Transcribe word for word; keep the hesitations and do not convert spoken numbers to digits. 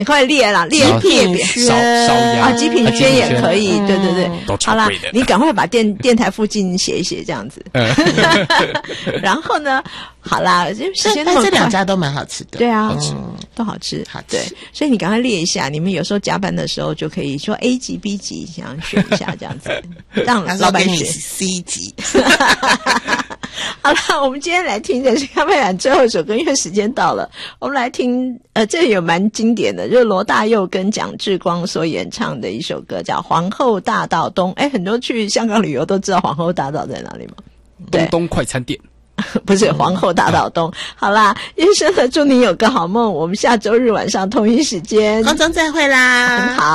你快列啦，列列表烧烧鸭啊，极品轩也可以，对对对， 都超好啦贵的， 你赶快把电电台附近写一写这样子。然后呢，好啦，时间那么这两快。 家都蛮好吃的。 对啊， 嗯都好吃， 好吃对，所以你赶快列一下，你们有时候加班的时候就可以说 A 级、B 级，想选一下这样子，让他说给你老板选。 C 级。 好了，我们今天来听的是康佩兰最后一首歌，因为时间到了，我们来听，呃，这有蛮经典的，就是罗大佑跟蒋志光所演唱的一首歌，叫《皇后大道东》。哎，很多去香港旅游都知道皇后大道在哪里吗？ 东东快餐店。 不是皇后大道东。好啦，医生呢，祝你有个好梦。我们下周日晚上同一时间空中再会啦。 很好。